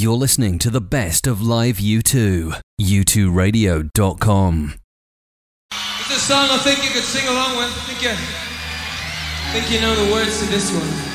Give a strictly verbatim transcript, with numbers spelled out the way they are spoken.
You're listening to the best of live U two. U two radio dot com. It's a song I think you could sing along with. I think you, I think you know the words to this one.